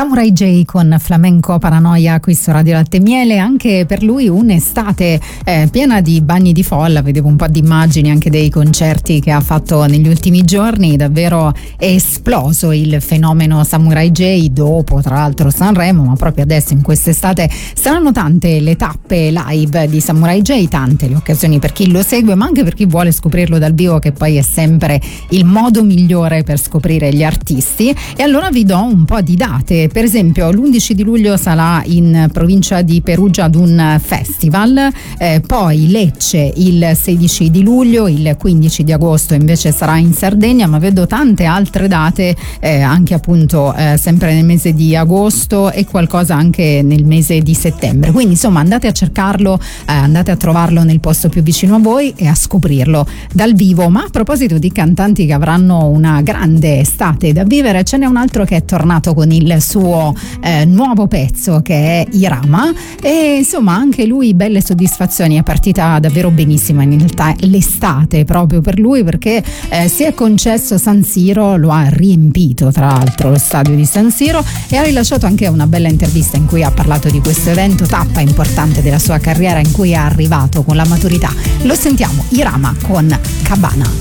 Samurai J con Flamenco Paranoia qui su Radio Latte e Miele. Anche per lui un'estate piena di bagni di folla. Vedevo un po' di immagini anche dei concerti che ha fatto negli ultimi giorni. Davvero è esploso il fenomeno Samurai J dopo tra l'altro Sanremo, ma proprio adesso in quest'estate saranno tante le tappe live di Samurai J, tante le occasioni per chi lo segue, ma anche per chi vuole scoprirlo dal vivo, che poi è sempre il modo migliore per scoprire gli artisti. E allora vi do un po' di date. Per esempio l'11 di luglio sarà in provincia di Perugia ad un festival, poi Lecce il 16 di luglio, il 15 di agosto invece sarà in Sardegna, ma vedo tante altre date anche appunto sempre nel mese di agosto e qualcosa anche nel mese di settembre. Quindi insomma andate a cercarlo, andate a trovarlo nel posto più vicino a voi e a scoprirlo dal vivo. Ma a proposito di cantanti che avranno una grande estate da vivere, ce n'è un altro che è tornato con il suo nuovo pezzo, che è Irama, e insomma anche lui belle soddisfazioni. È partita davvero benissimo in realtà l'estate proprio per lui, perché si è concesso San Siro, lo ha riempito tra l'altro lo stadio di San Siro, e ha rilasciato anche una bella intervista in cui ha parlato di questo evento, tappa importante della sua carriera in cui è arrivato con la maturità. Lo sentiamo, Irama con Cabana.